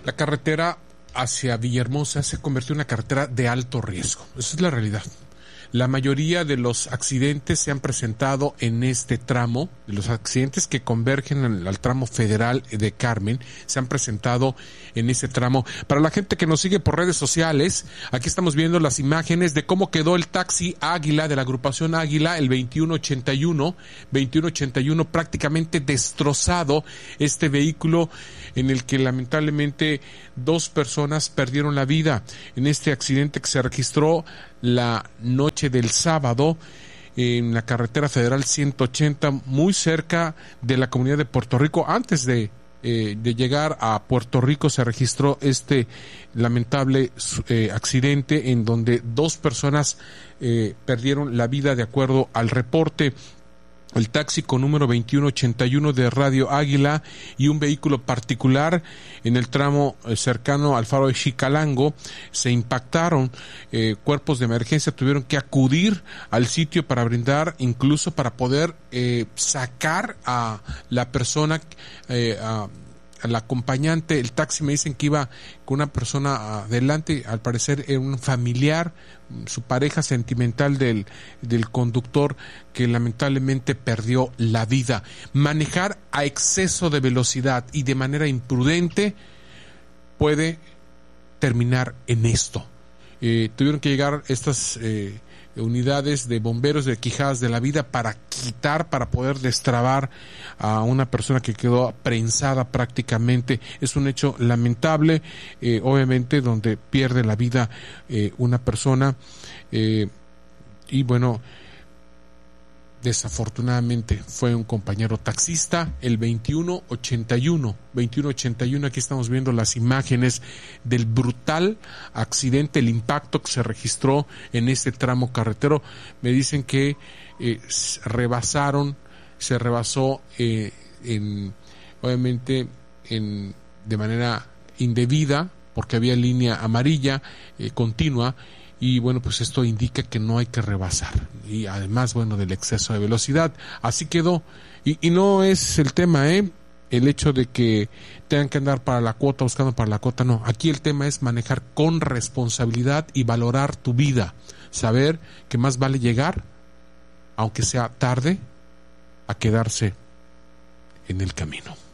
La carretera hacia Villahermosa se convirtió en una carretera de alto riesgo. Esa es la realidad. La mayoría de los accidentes se han presentado en este tramo, de los accidentes que convergen al tramo federal de Carmen, se han presentado en ese tramo. Para la gente que nos sigue por redes sociales, aquí estamos viendo las imágenes de cómo quedó el taxi Águila de la agrupación Águila, el 2181, prácticamente destrozado este vehículo en el que lamentablemente 2 personas perdieron la vida en este accidente que se registró la noche del sábado en la carretera federal 180, muy cerca de la comunidad de Puerto Rico. Antes de llegar a Puerto Rico se registró este lamentable accidente en donde 2 personas perdieron la vida de acuerdo al reporte. El taxi con número 2181 de Radio Águila y un vehículo particular en el tramo cercano al faro de Xicalango se impactaron. Cuerpos de emergencia tuvieron que acudir al sitio para brindar, incluso para poder sacar a la persona, al acompañante. El taxi me dicen que iba con una persona adelante, al parecer era un familiar, su pareja sentimental del conductor, que lamentablemente perdió la vida. Manejar a exceso de velocidad y de manera imprudente puede terminar en esto. Tuvieron que llegar estas unidades de bomberos de Quijadas de la Vida para poder destrabar a una persona que quedó prensada prácticamente. Es un hecho lamentable, obviamente, donde pierde la vida una persona, y bueno, desafortunadamente fue un compañero taxista, el 2181, aquí estamos viendo las imágenes del brutal accidente, el impacto que se registró en este tramo carretero. Me dicen que se rebasó obviamente de manera indebida, porque había línea amarilla continua. Y bueno, pues esto indica que no hay que rebasar. Y además, bueno, del exceso de velocidad. Así quedó. Y no es el tema, el hecho de que tengan que andar para la cuota, buscando para la cuota, no. Aquí el tema es manejar con responsabilidad y valorar tu vida. Saber que más vale llegar, aunque sea tarde, a quedarse en el camino.